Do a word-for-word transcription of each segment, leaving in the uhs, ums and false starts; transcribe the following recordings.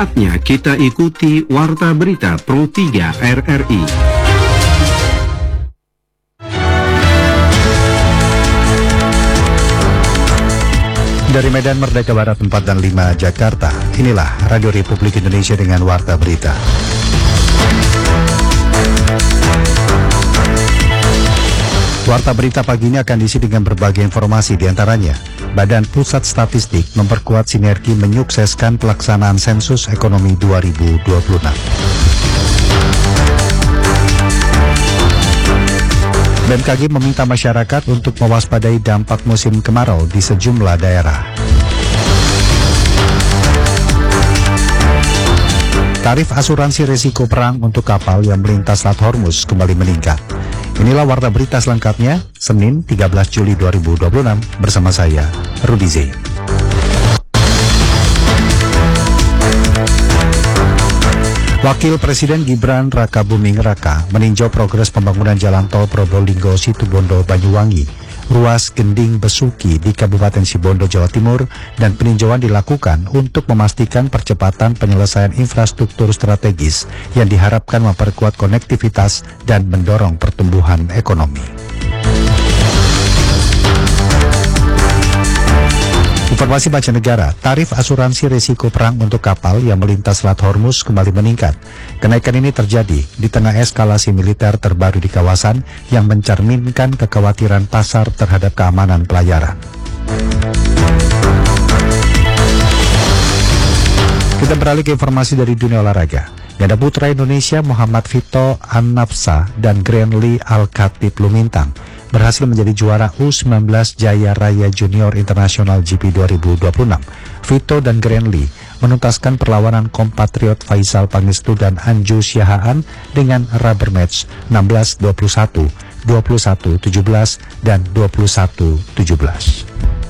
Saatnya kita ikuti Warta Berita Pro tiga R R I. Dari Medan Merdeka Barat empat dan lima Jakarta, inilah Radio Republik Indonesia dengan Warta Berita. Warta Berita pagi ini akan diisi dengan berbagai informasi, diantaranya Badan Pusat Statistik memperkuat sinergi menyukseskan pelaksanaan sensus ekonomi dua ribu dua puluh enam. B M K G meminta masyarakat untuk mewaspadai dampak musim kemarau di sejumlah daerah. Tarif asuransi risiko perang untuk kapal yang melintas Selat Hormuz kembali meningkat. Inilah Warta Berita selengkapnya, Senin tiga belas Juli dua ribu dua puluh enam, bersama saya, Rudi Z. Wakil Presiden Gibran Rakabuming Raka meninjau progres pembangunan jalan tol Probolinggo Situbondo Banyuwangi, ruas Gending Besuki di Kabupaten Sibolga, Jawa Timur, dan peninjauan dilakukan untuk memastikan percepatan penyelesaian infrastruktur strategis yang diharapkan memperkuat konektivitas dan mendorong pertumbuhan ekonomi. Informasi mancanegara, tarif asuransi risiko perang untuk kapal yang melintas Selat Hormuz kembali meningkat. Kenaikan ini terjadi di tengah eskalasi militer terbaru di kawasan yang mencerminkan kekhawatiran pasar terhadap keamanan pelayaran. Kita beralih ke informasi dari dunia olahraga. Ganda putra Indonesia Muhammad Vito An-Nafsa dan Grenly Al-Khatib Lumintang berhasil menjadi juara U sembilan belas Jaya Raya Junior International G P dua ribu dua puluh enam. Vito dan Grenly menuntaskan perlawanan kompatriot Faisal Pangestu dan Anju Syahaan dengan rubber match enam belas dua puluh satu, dua puluh satu tujuh belas, dan dua puluh satu tujuh belas.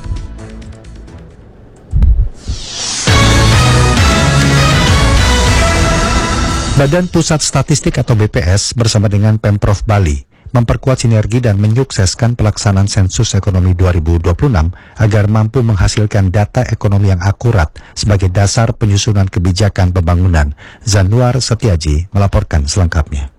Badan Pusat Statistik atau B P S bersama dengan Pemprov Bali memperkuat sinergi dan menyukseskan pelaksanaan sensus ekonomi dua ribu dua puluh enam agar mampu menghasilkan data ekonomi yang akurat sebagai dasar penyusunan kebijakan pembangunan. Zanuar Setiaji melaporkan selengkapnya.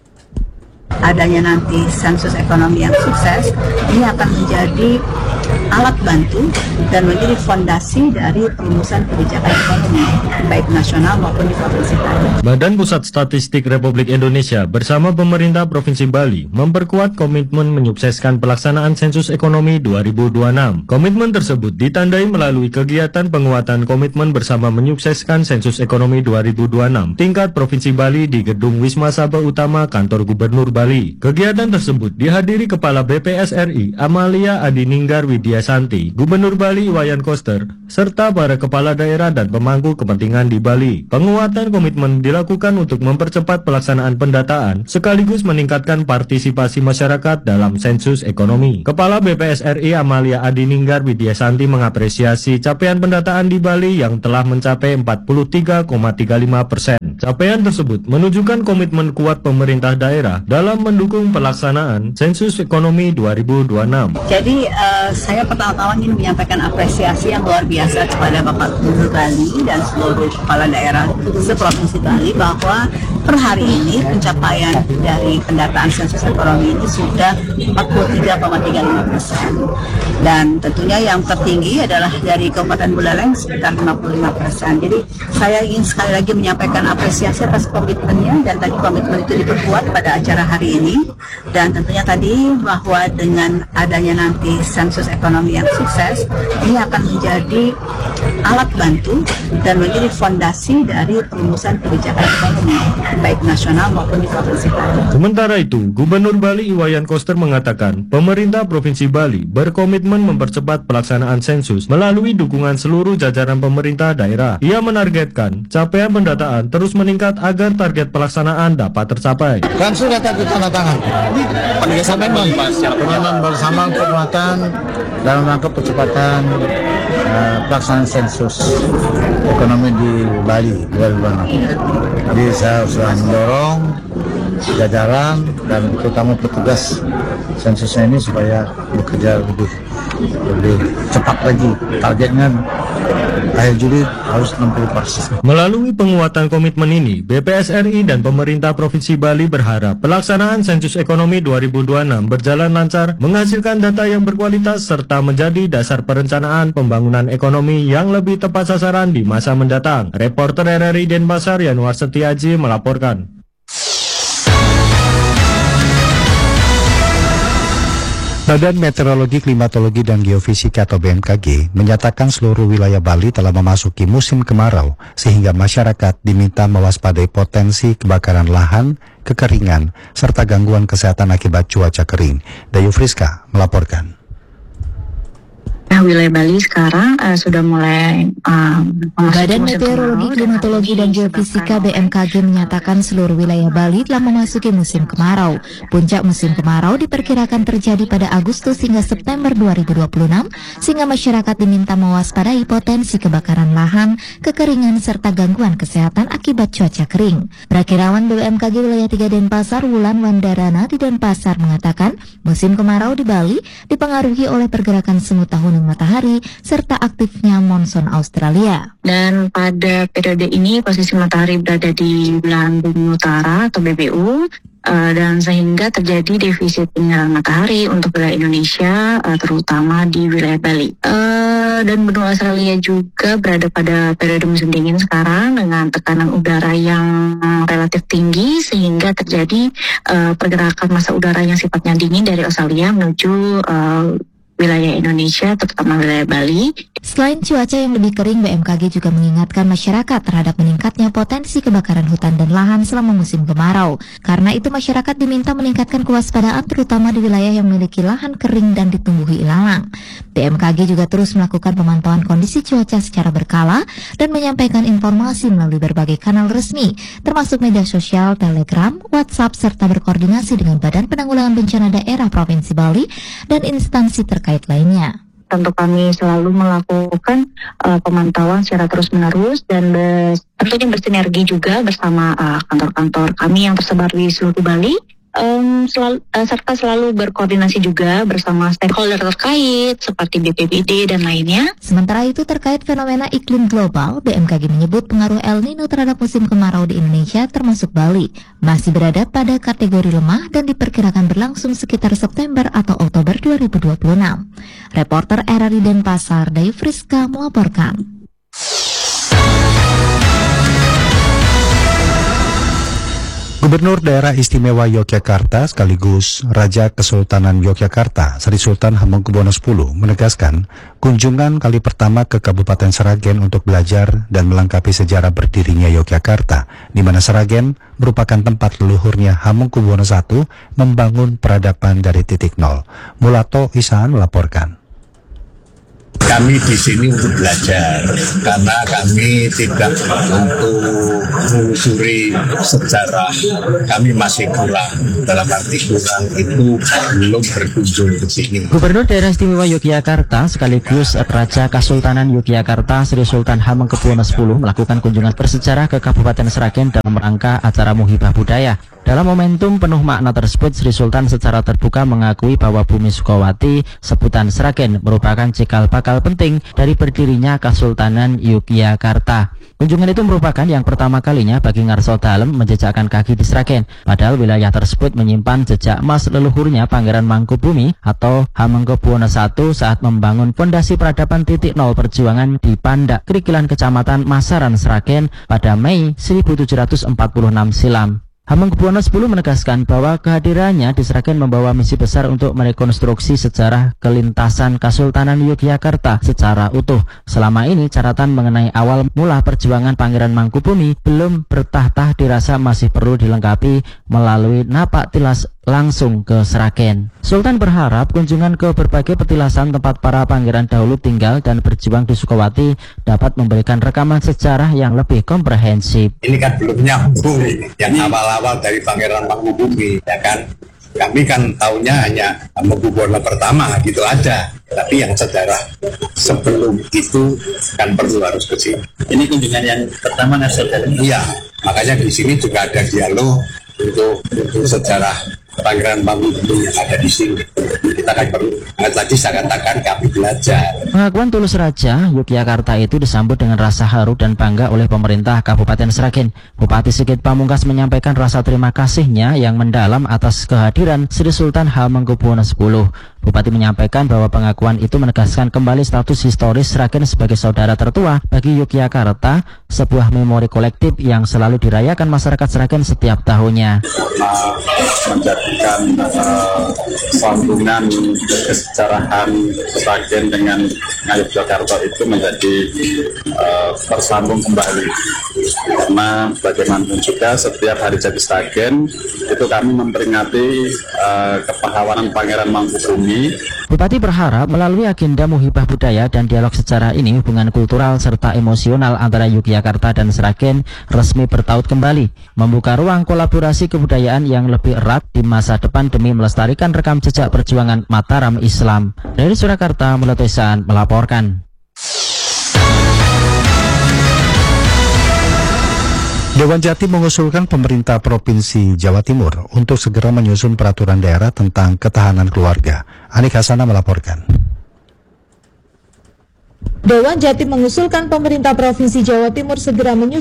Adanya nanti sensus ekonomi yang sukses, ini akan menjadi alat bantu dan menjadi fondasi dari perumusan kebijakan ekonomi, baik nasional maupun di provinsi tadi. Badan Pusat Statistik Republik Indonesia bersama pemerintah Provinsi Bali memperkuat komitmen menyukseskan pelaksanaan sensus ekonomi dua ribu dua puluh enam. Komitmen tersebut ditandai melalui kegiatan penguatan komitmen bersama menyukseskan sensus ekonomi dua ribu dua puluh enam tingkat Provinsi Bali di Gedung Wisma Sabah Utama Kantor Gubernur Bali. Kegiatan tersebut dihadiri Kepala B P S R I Amalia Adininggar Widyasanti, Gubernur Bali Iwayan Koster, serta para kepala daerah dan pemangku kepentingan di Bali. Penguatan komitmen dilakukan untuk mempercepat pelaksanaan pendataan sekaligus meningkatkan partisipasi masyarakat dalam sensus ekonomi. Kepala B P S R I Amalia Adininggar Widyasanti mengapresiasi capaian pendataan di Bali yang telah mencapai empat puluh tiga koma tiga lima persen. Capaian tersebut menunjukkan komitmen kuat pemerintah daerah dalam mendukung pelaksanaan sensus ekonomi dua ribu dua puluh enam. Jadi uh, saya pertama-tama ingin menyampaikan apresiasi yang luar biasa kepada Bapak Gubernur Bali dan seluruh kepala daerah se-Provinsi Bali bahwa per hari ini pencapaian dari pendataan sensus ekonomi ini sudah empat puluh tiga koma tiga lima persen. Dan tentunya yang tertinggi adalah dari Kabupaten Buleleng sekitar lima puluh lima persen. Jadi saya ingin sekali lagi menyampaikan apresiasi atas komitmennya, dan tadi komitmen itu diperkuat pada acara hari ini. Dan tentunya tadi bahwa dengan adanya nanti sensus ekonomi yang sukses, ini akan menjadi alat bantu dan menjadi fondasi dari perumusan kebijakan ekonomi, baik nasional maupun di provinsi tadi. Sementara itu, Gubernur Bali Iwayan Koster mengatakan, pemerintah Provinsi Bali berkomitmen mempercepat pelaksanaan sensus melalui dukungan seluruh jajaran pemerintah daerah. Ia menargetkan capaian pendataan terus meningkat agar target pelaksanaan dapat tercapai. Kan sudah tanda tangan. Komitmen komitmen bersama penguatan dalam rangka percepatan uh, pelaksanaan sensus ekonomi di Bali dua ribu dua puluh enam. Jadi saya sudah mendorong jajaran dan terutama petugas sensusnya ini supaya bekerja lebih lebih cepat lagi. Targetnya akhir Juli harus enam puluh persen. Melalui penguatan komitmen ini, B P S R I dan pemerintah Provinsi Bali berharap pelaksanaan sensus ekonomi dua ribu dua puluh enam berjalan lancar, menghasilkan data yang berkualitas, serta menjadi dasar perencanaan pembangunan ekonomi yang lebih tepat sasaran di masa mendatang. Reporter R R I Denpasar Yanuar Setiaji melaporkan. Badan Meteorologi, Klimatologi, dan Geofisika atau B M K G menyatakan seluruh wilayah Bali telah memasuki musim kemarau, sehingga masyarakat diminta mewaspadai potensi kebakaran lahan, kekeringan, serta gangguan kesehatan akibat cuaca kering. Dayu Friska melaporkan. Nah, wilayah Bali sekarang uh, sudah mulai um, Badan Meteorologi, Klimatologi, dan Geofisika B M K G menyatakan seluruh wilayah Bali telah memasuki musim kemarau. Puncak musim kemarau diperkirakan terjadi pada Agustus hingga September dua ribu dua puluh enam, sehingga masyarakat diminta mewaspadai potensi kebakaran lahan, kekeringan, serta gangguan kesehatan akibat cuaca kering. Prakirawan B M K G Wilayah tiga Denpasar, Wulan Wandarana di Denpasar mengatakan musim kemarau di Bali dipengaruhi oleh pergerakan semut tahunan matahari serta aktifnya monsun Australia. Dan pada periode ini posisi matahari berada di belahan bumi utara atau B B U, uh, dan sehingga terjadi defisit penyinaran matahari untuk wilayah Indonesia, uh, terutama di wilayah Bali. Uh, dan benua Australia juga berada pada periode musim dingin sekarang dengan tekanan udara yang relatif tinggi, sehingga terjadi uh, pergerakan massa udara yang sifatnya dingin dari Australia menuju uh, wilayah Indonesia, terutama wilayah Bali. Selain cuaca yang lebih kering, B M K G juga mengingatkan masyarakat terhadap meningkatnya potensi kebakaran hutan dan lahan selama musim kemarau. Karena itu masyarakat diminta meningkatkan kewaspadaan terutama di wilayah yang memiliki lahan kering dan ditumbuhi ilalang. B M K G juga terus melakukan pemantauan kondisi cuaca secara berkala dan menyampaikan informasi melalui berbagai kanal resmi, termasuk media sosial, Telegram, WhatsApp, serta berkoordinasi dengan Badan Penanggulangan Bencana Daerah Provinsi Bali dan instansi terkait lainnya. Tentu kami selalu melakukan uh, pemantauan secara terus-menerus dan bes, tentunya bersinergi juga bersama uh, kantor-kantor kami yang tersebar di seluruh Bali. Um, selalu, uh, serta selalu berkoordinasi juga bersama stakeholder terkait seperti B P B D dan lainnya. Sementara itu terkait fenomena iklim global, B M K G menyebut pengaruh El Nino terhadap musim kemarau di Indonesia termasuk Bali masih berada pada kategori lemah dan diperkirakan berlangsung sekitar September atau Oktober dua ribu dua puluh enam. Reporter R R I Denpasar, Dayu Friska melaporkan. Gubernur Daerah Istimewa Yogyakarta sekaligus Raja Kesultanan Yogyakarta, Sri Sultan Hamengkubuwono X menegaskan kunjungan kali pertama ke Kabupaten Sragen untuk belajar dan melengkapi sejarah berdirinya Yogyakarta, di mana Sragen merupakan tempat leluhurnya Hamengkubuwono I membangun peradaban dari titik nol. Mulato Isaan melaporkan. Kami di sini untuk belajar karena kami tidak untuk menelusuri sejarah, kami masih kurang, dalam arti kurang itu belum berkunjung ke sini. Gubernur Daerah Istimewa Yogyakarta sekaligus Raja Kesultanan Yogyakarta Sri Sultan Hamengkubuwono X melakukan kunjungan bersejarah ke Kabupaten Sragen dalam rangka acara Muhibah Budaya. Dalam momentum penuh makna tersebut, Sri Sultan secara terbuka mengakui bahwa Bumi Sukawati, sebutan Sragen, merupakan cikal bakal penting dari berdirinya Kesultanan Yogyakarta. Kunjungan itu merupakan yang pertama kalinya bagi Ngarso Dalem menjejakkan kaki di Sragen, padahal wilayah tersebut menyimpan jejak emas leluhurnya Pangeran Mangkubumi atau Hamengkubuwono I saat membangun fondasi peradaban titik nol perjuangan di Pandak, Krikilan, Kecamatan Masaran, Sragen pada Mei seribu tujuh ratus empat puluh enam silam. Hamengkubuwono X menegaskan bahwa kehadirannya di Sragen membawa misi besar untuk merekonstruksi sejarah kelintasan Kesultanan Yogyakarta secara utuh. Selama ini catatan mengenai awal mula perjuangan Pangeran Mangkubumi belum bertahta dirasa masih perlu dilengkapi melalui napak tilas langsung ke Sragen. Sultan berharap kunjungan ke berbagai petilasan tempat para pangeran dahulu tinggal dan berjuang di Sukawati dapat memberikan rekaman sejarah yang lebih komprehensif. Ini kan belum nyambung yang awal-awal dari Pangeran Mangkubumi, ya kan? Kami kan tahunya hanya Hamengkubuwono pertama gitu aja. Tapi yang sejarah sebelum itu kan perlu harus ke sini. Ini kunjungan yang pertama nasional. Iya, makanya di sini juga ada dialog untuk, untuk sejarah Pangeran Mangkubumi yang ada di sini. Kita kan perlu, tadi saya katakan kami belajar. Pengakuan Tulus Raja, Yogyakarta itu disambut dengan rasa haru dan bangga oleh pemerintah Kabupaten Sragen. Bupati Sigit Pamungkas menyampaikan rasa terima kasihnya yang mendalam atas kehadiran Sri Sultan Hamengkubuwono X. Bupati menyampaikan bahwa pengakuan itu menegaskan kembali status historis Sragen sebagai saudara tertua bagi Yogyakarta, sebuah memori kolektif yang selalu dirayakan masyarakat Sragen setiap tahunnya. Menjadikan uh, sambungan kesejarahan Sragen dengan Yogyakarta itu menjadi uh, tersambung kembali, karena bagaimanapun juga setiap hari jadi Sragen itu kami memperingati uh, kepahlawanan Pangeran Mangkubumi. Bupati berharap melalui agenda Muhibah Budaya dan dialog sejarah ini hubungan kultural serta emosional antara Yogyakarta dan Sragen resmi bertaut kembali, membuka ruang kolaborasi kebudayaan yang lebih erat di masa depan demi melestarikan rekam jejak perjuangan Mataram Islam. Dari Surakarta, Mulatoisan melaporkan. Dewan Jatim mengusulkan pemerintah Provinsi Jawa Timur untuk segera menyusun peraturan daerah tentang ketahanan keluarga. Anik Hasanah melaporkan. Dewan Jatim mengusulkan pemerintah Provinsi Jawa Timur segera menyusun